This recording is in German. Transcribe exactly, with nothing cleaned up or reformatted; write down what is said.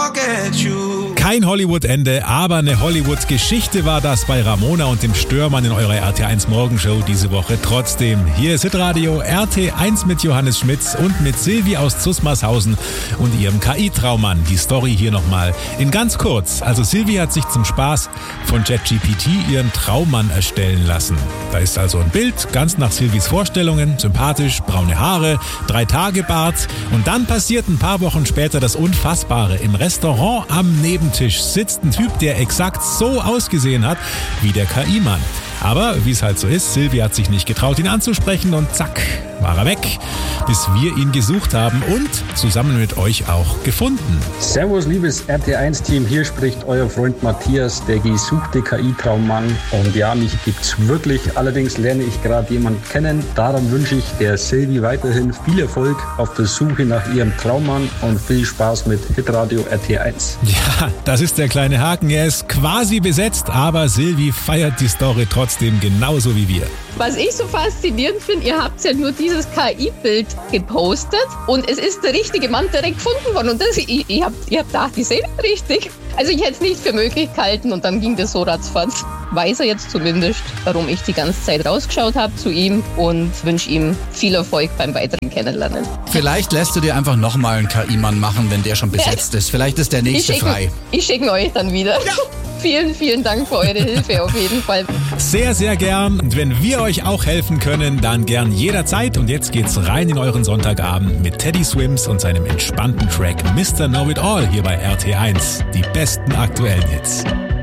forget you. Kein Hollywood-Ende, aber eine Hollywood-Geschichte war das bei Ramona und dem Störmann in eurer R T eins Morgenshow diese Woche. Trotzdem, hier ist Hitradio R T eins mit Johannes Schmitz und mit Silvi aus Zusmarshausen und ihrem K I-Traummann. Die Story hier nochmal in ganz kurz. Also Silvi hat sich zum Spaß von ChatGPT ihren Traummann erstellen lassen. Da ist also ein Bild, ganz nach Silvis Vorstellungen, sympathisch, braune Haare, drei Tage Bart und dann passiert ein paar Wochen später das Unfassbare. Im Restaurant am Nebentisch sitzt ein Typ, der exakt so ausgesehen hat wie der K I-Mann. Aber wie es halt so ist, Silvi hat sich nicht getraut, ihn anzusprechen und zack, war er weg, bis wir ihn gesucht haben und zusammen mit euch auch gefunden. Servus, liebes R T eins Team, hier spricht euer Freund Matthias, der gesuchte K I-Traummann. Und ja, mich gibt's wirklich, allerdings lerne ich gerade jemanden kennen. Darum wünsche ich der Silvi weiterhin viel Erfolg auf der Suche nach ihrem Traummann und viel Spaß mit Hitradio R T eins. Ja, das ist der kleine Haken, er ist quasi besetzt, aber Silvi feiert die Story trotzdem. Trotzdem genauso wie wir. Was ich so faszinierend finde, ihr habt ja nur dieses K I-Bild gepostet und es ist der richtige Mann direkt gefunden worden. Und das, ich, ich hab, ich hab gedacht, die sehen richtig. Also ich hätte es nicht für möglich gehalten und dann ging das so ratzfatz. Weiß er jetzt zumindest, warum ich die ganze Zeit rausgeschaut habe zu ihm und wünsche ihm viel Erfolg beim weiteren Kennenlernen. Vielleicht lässt du dir einfach nochmal einen K I-Mann machen, wenn der schon besetzt ist. Vielleicht ist der nächste ich schicken, frei. Ich schicke euch dann wieder. Ja. Vielen, vielen Dank für eure Hilfe auf jeden Fall. Sehr, sehr gern. Und wenn wir euch auch helfen können, dann gern jederzeit. Und jetzt geht's rein in euren Sonntagabend mit Teddy Swims und seinem entspannten Track Mister Know It All hier bei R T eins. Die besten aktuellen Hits.